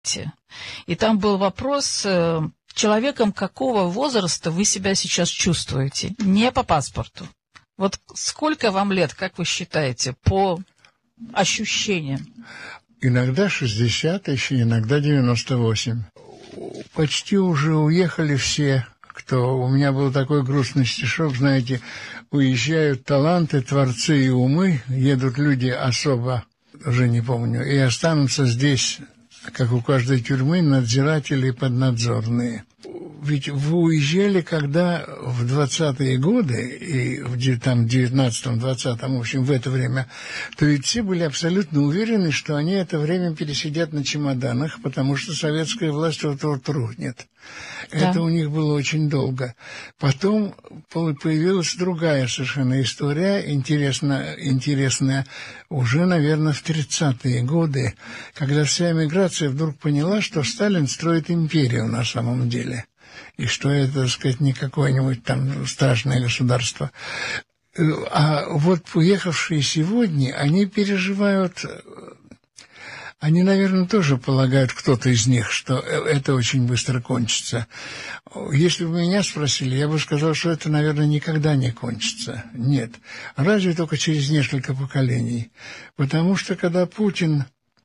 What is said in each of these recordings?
И там был вопрос, человеком какого возраста вы себя сейчас чувствуете? Не по паспорту. Вот сколько вам лет, как вы считаете, по ощущениям? Иногда 60, еще иногда 98. Почти уже уехали все, кто... У меня был такой грустный стишок, знаете, уезжают таланты, творцы и умы, едут люди особо, уже не помню, и останутся здесь, как у каждой тюрьмы, надзиратели и поднадзорные. Ведь вы уезжали, когда в 20-е годы, и в 19-м, 20-м, в общем, в это время, то ведь все были абсолютно уверены, что они это время пересидят на чемоданах, потому что советская власть вот-вот рухнет. Да. Это у них было очень долго. Потом появилась другая совершенно история, интересная, уже, наверное, в 30-е годы, когда вся эмиграция вдруг поняла, что Сталин строит империю на самом деле. И что это, так сказать, не какое-нибудь там страшное государство. А вот уехавшие сегодня, они переживают... Они, наверное, тоже полагают, кто-то из них, что это очень быстро кончится. Если бы меня спросили, я бы сказал, что это, наверное, никогда не кончится. Нет. Разве только через несколько поколений. Потому что когда Путин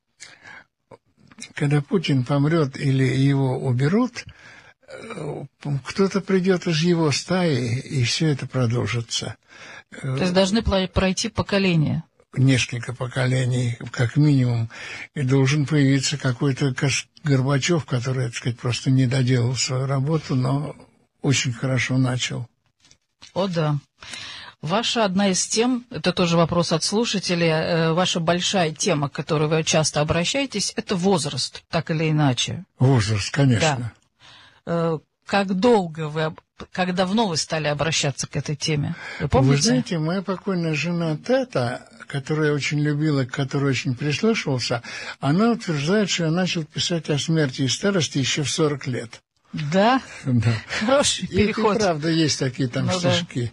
помрет или его уберут, кто-то придет из его стаи, и все это продолжится. То есть должны пройти поколения? Несколько поколений, как минимум, и должен появиться какой-то Горбачев, который, так сказать, просто не доделал свою работу, но очень хорошо начал. О, да. Ваша одна из тем, это тоже вопрос от слушателей, ваша большая тема, к которой вы часто обращаетесь, это возраст, так или иначе. Возраст, конечно. Да. Как давно вы стали обращаться к этой теме? Вы помните? Вы знаете, моя покойная жена Тета, которая очень любила, к которой очень прислушивался, она утверждает, что я начал писать о смерти и старости еще в 40 лет. Да? Да. Хороший переход. И правда, есть такие там стишки.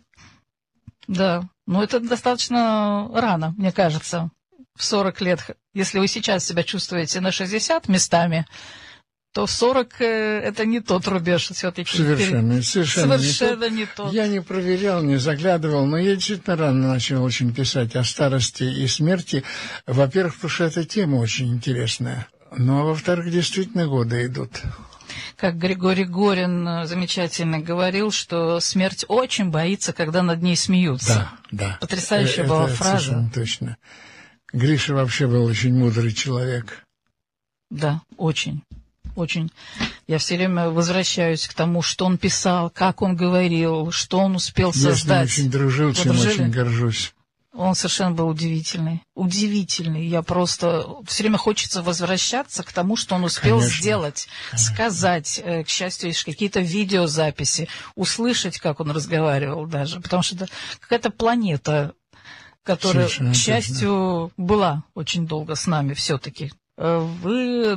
Да, но это достаточно рано, мне кажется, в 40 лет. Если вы сейчас себя чувствуете на 60 местами, то 40 это не тот рубеж все-таки. Совершенно не тот. Я не проверял, не заглядывал, но я действительно рано начал очень писать о старости и смерти. Во-первых, потому что эта тема очень интересная. Ну, а во-вторых, действительно годы идут. Как Григорий Горин замечательно говорил, что смерть очень боится, когда над ней смеются. Да. Потрясающая была фраза. Совершенно точно. Гриша вообще был очень мудрый человек. Да, очень. Очень. Я все время возвращаюсь к тому, что он писал, как он говорил, что он успел создать. Я с ним очень дружил, чем очень горжусь. Он совершенно был удивительный. Удивительный. Я просто... Все время хочется возвращаться к тому, что он успел сделать, сказать. К счастью, есть какие-то видеозаписи, услышать, как он разговаривал даже. Потому что это какая-то планета, которая, к счастью, была очень долго с нами все-таки. Вы...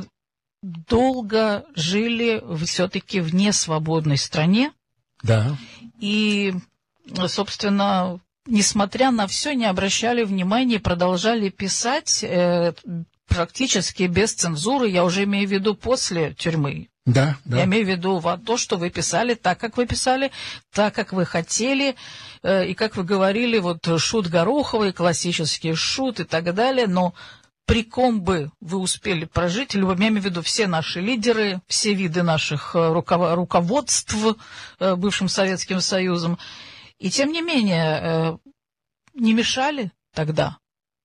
долго жили все-таки в несвободной стране. Да. И, собственно, несмотря на все, не обращали внимания, продолжали писать практически без цензуры. Я уже имею в виду после тюрьмы. Да. Я имею в виду то, что вы писали, так, как вы писали, так, как вы хотели. И, как вы говорили, вот шут Гороховый, классический шут и так далее, но... При ком бы вы успели прожить, я имею в виду все наши лидеры, все виды наших руководств бывшим Советским Союзом, и тем не менее не мешали тогда?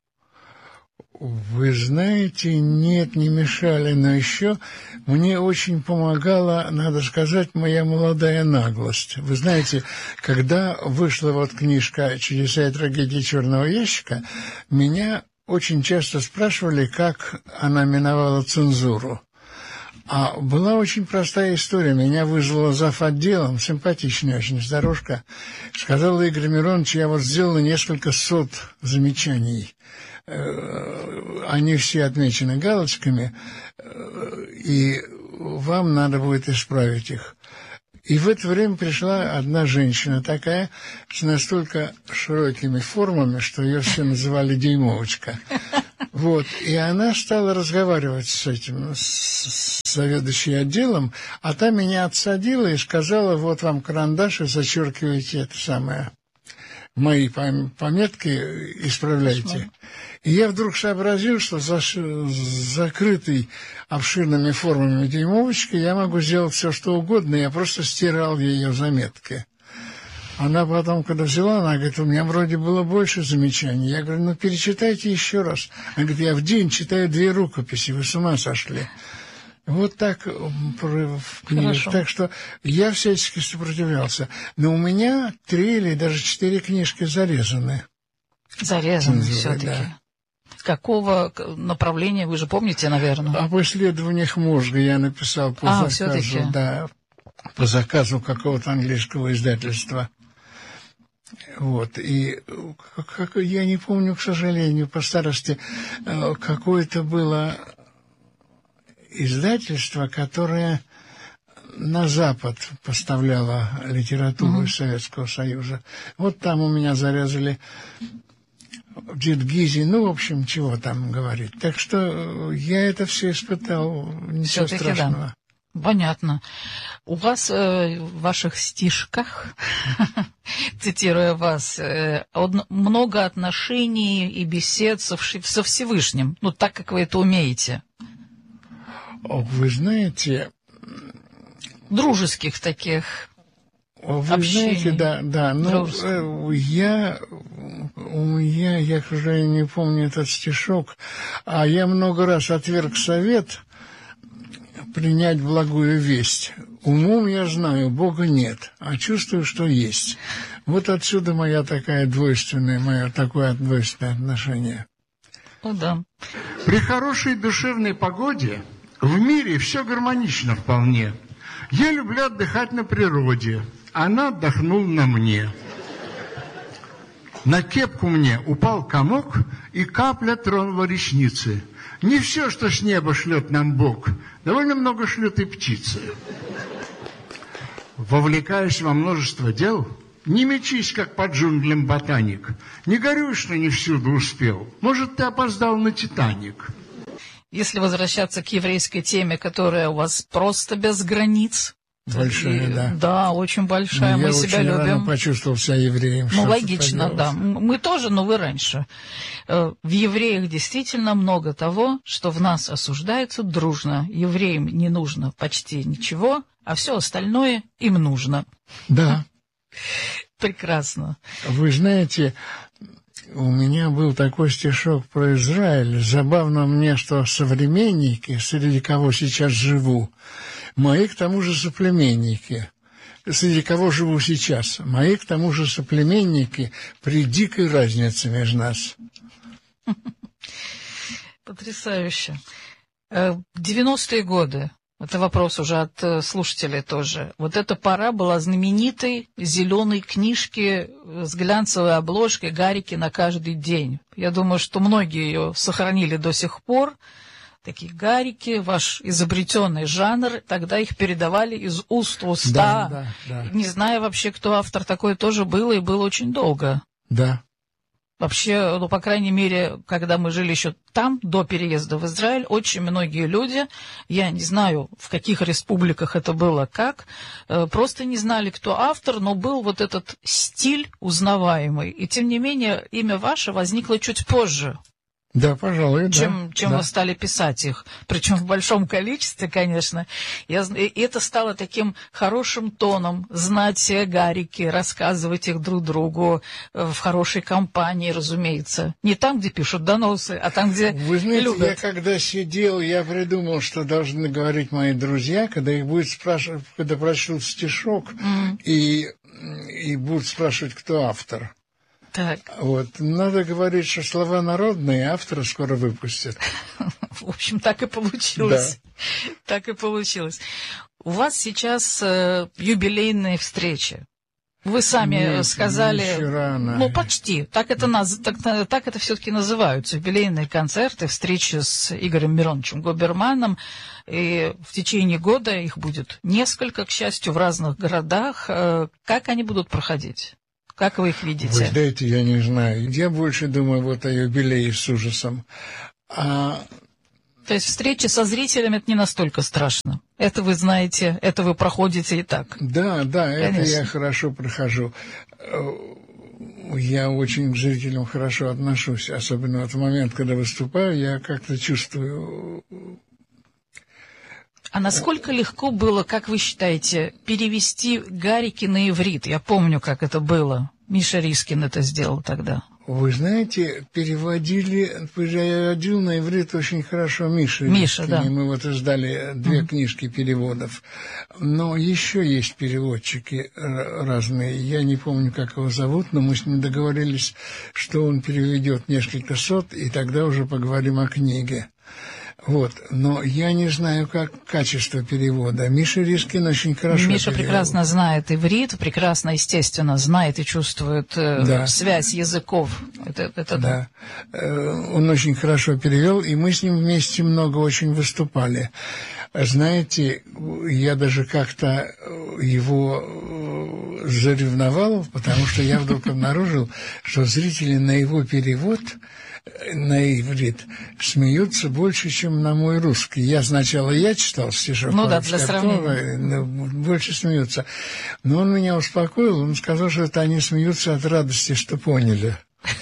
Вы знаете, нет, не мешали, но еще мне очень помогала, надо сказать, моя молодая наглость. Вы знаете, когда вышла вот книжка «Чудеса и трагедии черного ящика», меня... очень часто спрашивали, как она миновала цензуру. А была очень простая история. Меня вызвала завотделом, симпатичная очень старушка. Сказала: Игорь Миронович, я вот сделала несколько сот замечаний. Они все отмечены галочками, и вам надо будет исправить их. И в это время пришла одна женщина такая, с настолько широкими формами, что ее все называли «дюймовочка». Вот, и она стала разговаривать с этим, с заведующей отделом, а та меня отсадила и сказала: вот вам карандаш, и зачеркивайте это самое, мои пометки исправляйте. И я вдруг сообразил, что закрытый обширными формами дюймовочкой я могу сделать все, что угодно, я просто стирал ее заметки. Она потом, когда взяла, она говорит: у меня вроде было больше замечаний. Я говорю: ну, перечитайте еще раз. Она говорит: я в день читаю 2 рукописи, вы с ума сошли. Вот так в книгах. Так что я всячески сопротивлялся. Но у меня 3 или даже 4 книжки зарезаны. Зарезаны все-таки. Да. Какого направления, вы же помните, наверное? Об исследованиях мозга я написал по заказу, да, по заказу какого-то английского издательства. Вот, и я не помню, к сожалению, по старости, какое-то было издательство, которое на Запад поставляло литературу из Советского Союза. Вот там у меня зарезали Дитгизи, ну, в общем, чего там говорить. Так что я это все испытал, ничего страшного. Да. Понятно. У вас в ваших стишках, цитируя вас, много отношений и бесед со Всевышним, ну, так, как вы это умеете. Вы знаете... Дружеских таких вы общений. Знаете, да, ну, я, к сожалению, не помню этот стишок, а я много раз отверг совет принять благую весть. Умом я знаю, Бога нет, а чувствую, что есть. Вот отсюда мое такое двойственное отношение. О, да. При хорошей душевной погоде в мире все гармонично вполне. Я люблю отдыхать на природе, она отдохнула на мне. На кепку мне упал комок, и капля тронула ресницы. Не все, что с неба шлет нам Бог, довольно много шлют и птицы. Вовлекаясь во множество дел, не мечись, как по джунглям ботаник. Не горюй, что не всюду успел. Может, ты опоздал на «Титаник». Если возвращаться к еврейской теме, которая у вас просто без границ. Большая, да. Да, очень большая. Мы себя любим. Я почувствовал себя евреем. Ну, логично, да. Мы тоже, но вы раньше. В евреях действительно много того, что в нас осуждается дружно. Евреям не нужно почти ничего, а все остальное им нужно. Да. Прекрасно. Вы знаете... У меня был такой стишок про Израиль. Забавно мне, что современники, среди кого сейчас живу, мои к тому же соплеменники, среди кого живу сейчас, мои к тому же соплеменники, при дикой разнице между нас. Потрясающе. 90-е годы. Это вопрос уже от слушателей тоже. Вот эта пора была знаменитой зеленой книжки с глянцевой обложкой, гарики на каждый день. Я думаю, что многие ее сохранили до сих пор. Такие гарики, ваш изобретенный жанр, тогда их передавали из уст в уста. Да. Не зная вообще, кто автор, такое тоже было, и было очень долго. Да. Вообще, ну, по крайней мере, когда мы жили еще там, до переезда в Израиль, очень многие люди, я не знаю, в каких республиках это было, как, просто не знали, кто автор, но был вот этот стиль узнаваемый. И, тем не менее, имя ваше возникло чуть позже. Да, пожалуй, чем вы стали писать их. Причем в большом количестве, конечно. И это стало таким хорошим тоном. Знать все гарики, рассказывать их друг другу в хорошей компании, разумеется. Не там, где пишут доносы, а там, где Вы знаете, любят. Я когда сидел, я придумал, что должны говорить мои друзья, когда их будут спрашивать, когда прочтут стишок, и будут спрашивать, кто автор. Так. Вот. Надо говорить, что слова народные, авторы скоро выпустят. В общем, так и получилось. Да. Так и получилось. У вас сейчас юбилейные встречи. Вы сами сказали... Еще рано. Ну, почти. Так это все-таки называются. Юбилейные концерты, встречи с Игорем Мироновичем Губерманом. И в течение года их будет несколько, к счастью, в разных городах. Как они будут проходить? Как вы их видите? Вы знаете, я не знаю. Я больше думаю вот о юбилее с ужасом. То есть встреча со зрителями — это не настолько страшно. Это вы знаете, это вы проходите и так. Да, Конечно. Это я хорошо прохожу. Я очень к зрителям хорошо отношусь, особенно в момент, когда выступаю, я как-то чувствую... А насколько легко было, как вы считаете, перевести Гарики на иврит? Я помню, как это было. Миша Рискин это сделал тогда. Вы знаете, переводил на иврит очень хорошо Миша, да. Мы вот издали 2 книжки переводов. Но еще есть переводчики разные. Я не помню, как его зовут, но мы с ним договорились, что он переведет несколько сот, и тогда уже поговорим о книге. Вот, но я не знаю, как качество перевода. Миша Рискин очень хорошо Миша перевел. прекрасно знает иврит, прекрасно, естественно, знает и чувствует связь языков. Это да. Он очень хорошо перевел, и мы с ним вместе много очень выступали. Знаете, я даже как-то его заревновал, потому что я вдруг обнаружил, что зрители на его перевод... на иврит смеются больше, чем на мой русский. Сначала читал стишок, для сравнения. Больше смеются. Но он меня успокоил, он сказал, что это они смеются от радости, что поняли.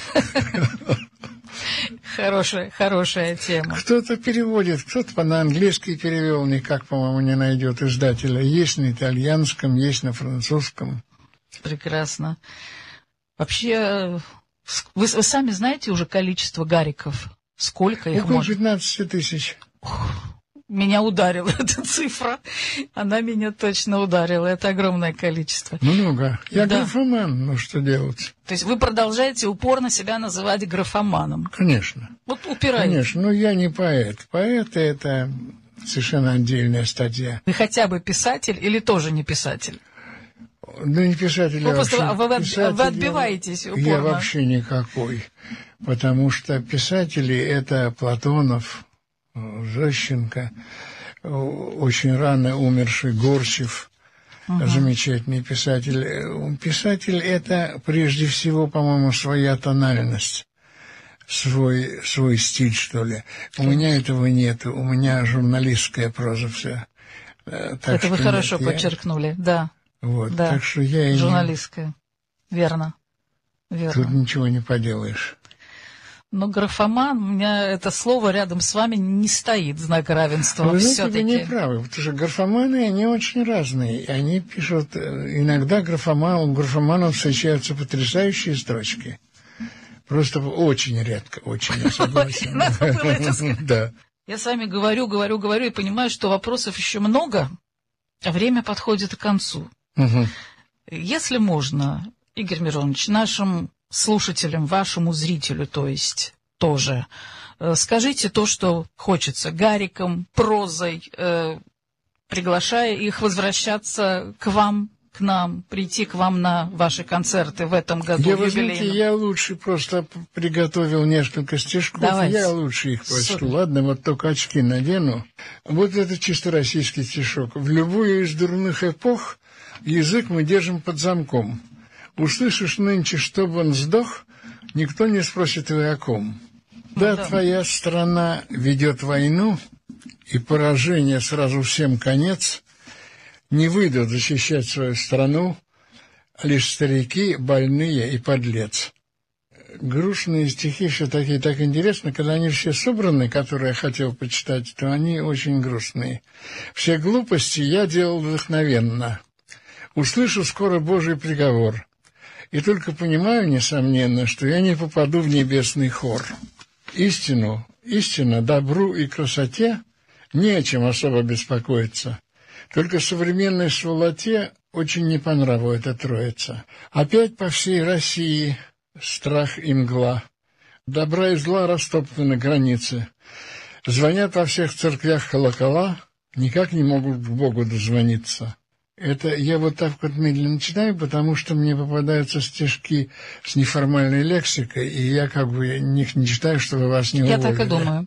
Хорошая тема. Кто-то переводит, кто-то на английский перевел, никак, по-моему, не найдет издателя. Есть на итальянском, есть на французском. Прекрасно. Вообще... Вы сами знаете уже количество гариков? Сколько их около может? 15 тысяч. Меня ударила эта цифра. Она меня точно ударила. Это огромное количество. Много. Я графоман, ну что делать? То есть вы продолжаете упорно себя называть графоманом? Конечно. Вот упираетесь. Конечно, но я не поэт. Поэты — это совершенно отдельная статья. Вы хотя бы писатель или тоже не писатель? Да не писатель, вы отбиваетесь упорно. Я вообще никакой. Потому что писатели — это Платонов, Зощенко, очень рано умерший Горчев, замечательный писатель. Писатель — это прежде всего, по-моему, своя тональность, свой стиль, что ли. У меня этого нет, у меня журналистская проза вся. Это вы хорошо подчеркнули, да. Вот, да. Так что я и журналистская. Верно. Тут ничего не поделаешь. Но графоман, у меня это слово рядом с вами не стоит, знак равенства. Вы знаете, вы не правы, потому что графоманы, они очень разные. Они пишут, иногда у графоманов встречаются потрясающие строчки. Просто очень редко, очень, я согласен. Надо было это сказать. Да. Я с вами говорю и понимаю, что вопросов еще много, а время подходит к концу. Если можно, Игорь Миронович, нашим слушателям, вашему зрителю, то есть тоже, скажите то, что хочется, гариком, прозой, приглашая их возвращаться к вам, к нам, прийти к вам на ваши концерты в этом году юбилейном. Я лучше просто приготовил несколько стишков. Давайте. Я лучше их прочту. Ладно, вот только очки надену. Вот это чисто российский стишок. В любую из дурных эпох язык мы держим под замком. Услышишь нынче, чтобы он сдох, никто не спросит, вы о ком. Да, твоя страна ведет войну, и поражение сразу всем конец. Не выйдут защищать свою страну лишь старики, больные и подлец. Грустные стихи все такие, так интересно, когда они все собраны, которые я хотел почитать, то они очень грустные. Все глупости я делал вдохновенно. Услышу скоро Божий приговор. И только понимаю, несомненно, что я не попаду в небесный хор. Истина, добру и красоте не о чем особо беспокоиться. Только современной сволоте очень не по нраву эта троица. Опять по всей России страх и мгла. Добра и зла растоптаны границы. Звонят во всех церквях колокола, никак не могут к Богу дозвониться. Это я вот так вот медленно читаю, потому что мне попадаются стишки с неформальной лексикой, и я как бы не читаю, чтобы вас не уволили. Я так и думаю.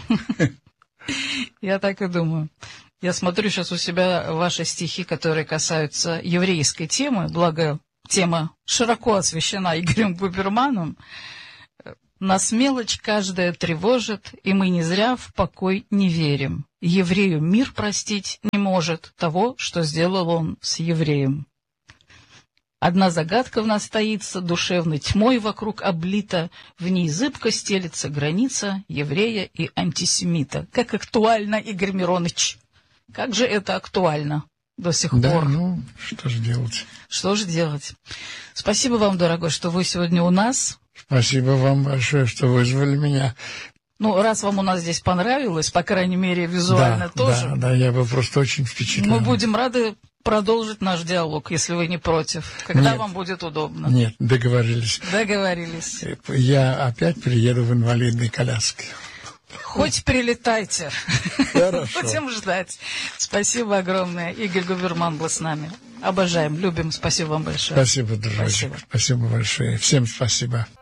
Я так и думаю. Я смотрю сейчас у себя ваши стихи, которые касаются еврейской темы, благо тема широко освещена Игорем Губерманом. Нас мелочь каждая тревожит, и мы не зря в покой не верим. Еврею мир простить не может того, что сделал он с евреем. Одна загадка в нас таится, душевной тьмой вокруг облита, в ней зыбко стелется граница еврея и антисемита. Как актуально, Игорь Миронович! Как же это актуально до сих пор? Да, ну, что же делать? Что же делать? Спасибо вам, дорогой, что вы сегодня у нас. Спасибо вам большое, что вызвали меня. Ну, раз вам у нас здесь понравилось, по крайней мере, визуально тоже. Да, я был просто очень впечатлен. Мы будем рады продолжить наш диалог, если вы не против. Когда вам будет удобно. Нет, договорились. Договорились. Я опять приеду в инвалидной коляске. Хоть прилетайте. Хорошо. Будем ждать. Спасибо огромное. Игорь Губерман был с нами. Обожаем, любим. Спасибо вам большое. Спасибо, дружочек. Спасибо большое. Всем спасибо.